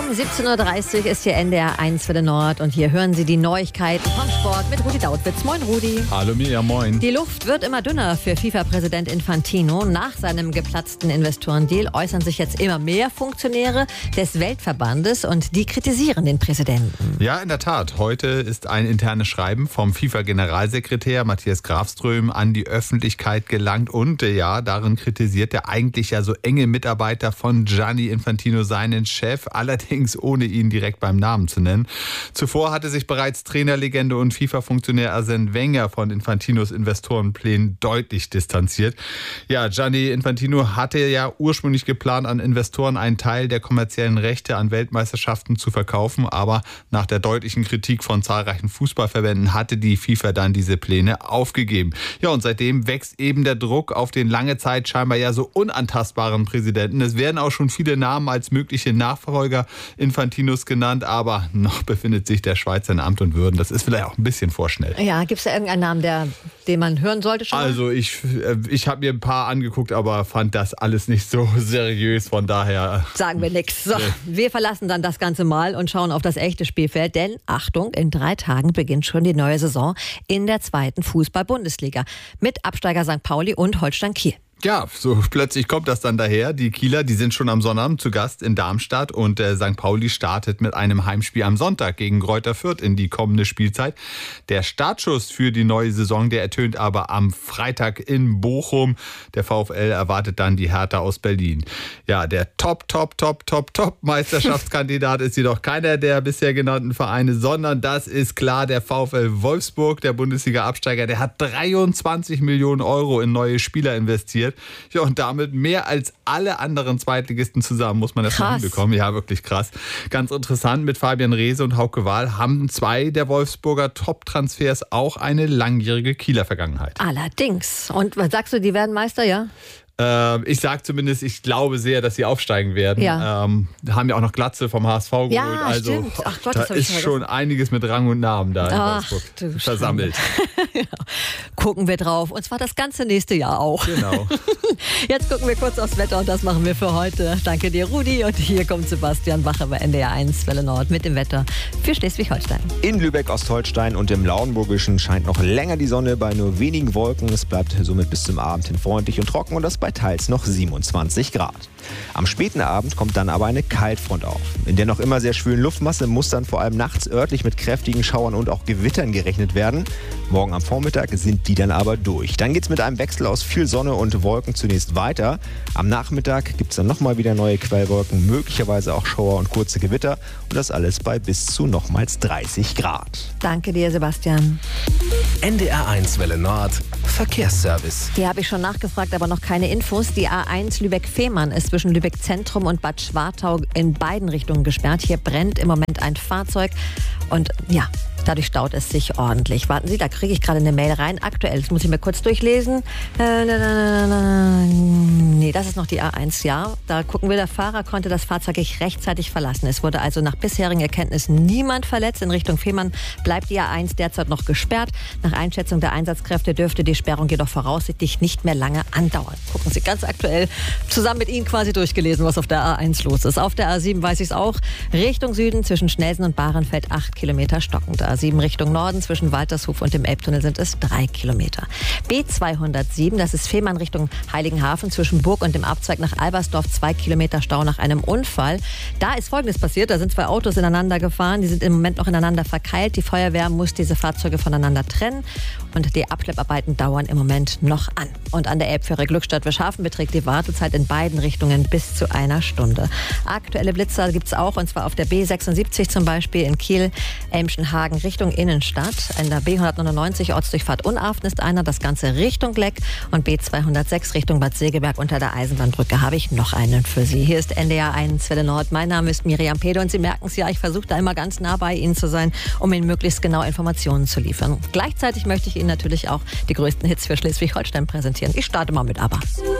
17.30 Uhr ist hier NDR 1 Welle Nord und hier hören Sie die Neuigkeiten vom Sport mit Rudi Dautwitz. Moin Rudi. Hallo Mirja, moin. Die Luft wird immer dünner für FIFA-Präsident Infantino. Nach seinem geplatzten Investorendeal äußern sich jetzt immer mehr Funktionäre des Weltverbandes und die kritisieren den Präsidenten. Ja, in der Tat. Heute ist ein internes Schreiben vom FIFA-Generalsekretär Matthias Grafström an die Öffentlichkeit gelangt und darin kritisiert der eigentlich ja so enge Mitarbeiter von Gianni Infantino seinen Chef, allerdings ohne ihn direkt beim Namen zu nennen. Zuvor hatte sich bereits Trainerlegende und FIFA-Funktionär Arsène Wenger von Infantinos Investorenplänen deutlich distanziert. Ja, Gianni Infantino hatte ja ursprünglich geplant, an Investoren einen Teil der kommerziellen Rechte an Weltmeisterschaften zu verkaufen, aber nach der deutlichen Kritik von zahlreichen Fußballverbänden hatte die FIFA dann diese Pläne aufgegeben. Ja, und seitdem wächst eben der Druck auf den lange Zeit scheinbar ja so unantastbaren Präsidenten. Es werden auch schon viele Namen als mögliche Nachfolger Infantinos genannt, aber noch befindet sich der Schweizer in Amt und Würden. Das ist vielleicht auch ein bisschen vorschnell. Ja, gibt es da irgendeinen Namen, den man hören sollte schon? Also ich habe mir ein paar angeguckt, aber fand das alles nicht so seriös, von daher... Sagen wir nichts. So, wir verlassen dann das Ganze mal und schauen auf das echte Spielfeld, denn Achtung, in 3 Tagen beginnt schon die neue Saison in der 2. Fußball-Bundesliga mit Absteiger St. Pauli und Holstein Kiel. Ja, so plötzlich kommt das dann daher. Die Kieler, die sind schon am Sonnabend zu Gast in Darmstadt und St. Pauli startet mit einem Heimspiel am Sonntag gegen Greuther Fürth in die kommende Spielzeit. Der Startschuss für die neue Saison, der ertönt aber am Freitag in Bochum. Der VfL erwartet dann die Hertha aus Berlin. Ja, der Top Meisterschaftskandidat ist jedoch keiner der bisher genannten Vereine, sondern das ist klar der VfL Wolfsburg, der Bundesliga-Absteiger. Der hat 23 Millionen Euro in neue Spieler investiert. Ja, und damit mehr als alle anderen Zweitligisten zusammen, muss man das mal hinbekommen. Ja, wirklich krass. Ganz interessant, mit Fabian Reese und Hauke Wahl haben 2 der Wolfsburger Top-Transfers auch eine langjährige Kieler Vergangenheit. Allerdings. Und was sagst du, die werden Meister, ja? Ich sage zumindest, ich glaube sehr, dass sie aufsteigen werden. Ja. Haben ja auch noch Glatze vom HSV geholt. Ja, also stimmt. Ach Gott, da ist schon einiges mit Rang und Namen da in Wolfsburg versammelt. Ja. Gucken wir drauf. Und zwar das ganze nächste Jahr auch. Genau. Jetzt gucken wir kurz aufs Wetter und das machen wir für heute. Danke dir, Rudi. Und hier kommt Sebastian Bacher bei NDR 1 Welle Nord mit dem Wetter für Schleswig-Holstein. In Lübeck-Ostholstein und im Lauenburgischen scheint noch länger die Sonne bei nur wenigen Wolken. Es bleibt somit bis zum Abend hin freundlich und trocken und das bei teils noch 27 Grad. Am späten Abend kommt dann aber eine Kaltfront auf. In der noch immer sehr schwülen Luftmasse muss dann vor allem nachts örtlich mit kräftigen Schauern und auch Gewittern gerechnet werden. Morgen am Vormittag sind die dann aber durch. Dann geht es mit einem Wechsel aus viel Sonne und Wolken zunächst weiter. Am Nachmittag gibt es dann nochmal wieder neue Quellwolken, möglicherweise auch Schauer und kurze Gewitter. Und das alles bei bis zu nochmals 30 Grad. Danke dir, Sebastian. NDR 1 Welle Nord, Verkehrsservice. Hier habe ich schon nachgefragt, aber noch keine Infos. Die A1 Lübeck-Fehmarn ist zwischen Lübeck Zentrum und Bad Schwartau in beiden Richtungen gesperrt. Hier brennt im Moment ein Fahrzeug und ja, dadurch staut es sich ordentlich. Warten Sie, da kriege ich gerade eine Mail rein. Aktuell, das muss ich mir kurz durchlesen. Nee, das ist noch die A1, ja. Da gucken wir, der Fahrer konnte das Fahrzeug rechtzeitig verlassen. Es wurde also nach bisherigen Erkenntnissen niemand verletzt. In Richtung Fehmarn bleibt die A1 derzeit noch gesperrt. Nach Einschätzung der Einsatzkräfte dürfte die Sperrung jedoch voraussichtlich nicht mehr lange andauern. Gucken Sie, ganz aktuell zusammen mit Ihnen quasi durchgelesen, was auf der A1 los ist. Auf der A7 weiß ich es auch. Richtung Süden zwischen Schnelsen und Bahrenfeld 8 Kilometer stockend. A7 Richtung Norden zwischen Waltershof und dem Elbtunnel sind es 3 Kilometer. B207, das ist Fehmarn Richtung Heiligenhafen zwischen Burg und dem Abzweig nach Albersdorf, 2 Kilometer Stau nach einem Unfall. Da ist Folgendes passiert, da sind 2 Autos ineinander gefahren, die sind im Moment noch ineinander verkeilt. Die Feuerwehr muss diese Fahrzeuge voneinander trennen und die Abschlepparbeiten dauern im Moment noch an. Und an der Elbfähre Glückstadt-Wischhafen beträgt die Wartezeit in beiden Richtungen bis zu 1 Stunde. Aktuelle Blitzer gibt es auch, und zwar auf der B76 zum Beispiel in Kiel, Elmschenhagen Richtung Innenstadt. In der B199 Ortsdurchfahrt Unarfen ist einer, das Ganze Richtung Gleck. Und B206 Richtung Bad Segeberg unter der Eisenbahnbrücke habe ich noch einen für Sie. Hier ist NDR 1 Welle Nord. Mein Name ist Miriam Pede und Sie merken es ja, ich versuche da immer ganz nah bei Ihnen zu sein, um Ihnen möglichst genau Informationen zu liefern. Gleichzeitig möchte ich Ihnen natürlich auch die größten Hits für Schleswig-Holstein präsentieren. Ich starte mal mit ABBA.